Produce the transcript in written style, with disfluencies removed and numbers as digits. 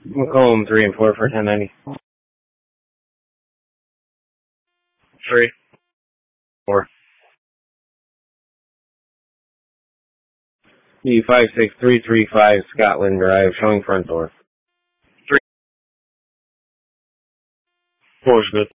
Macomb 3 and 4 for 1090. 3. 4. B56335 Scotland Drive, showing front door. 3. 4 is good.